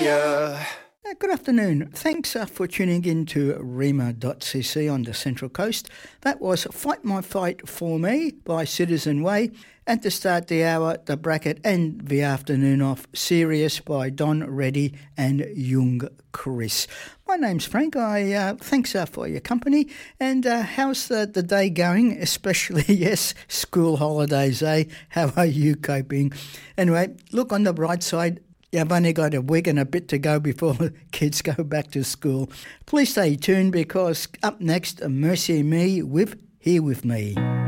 Australia. Good afternoon. Thanks for tuning in to Rima.cc on the Central Coast. That was Fight My Fight for Me by Citizen Way. And to start the hour, the bracket and the afternoon off, Serious by Don Reddy and Young Chris. My name's Frank. Thanks for your company. And how's the day going? Especially, yes, school holidays, eh? How are you coping? Anyway, look on the bright side. You've only got a week and a bit to go before kids go back to school. Please stay tuned because up next, Mercy Me with Here With Me.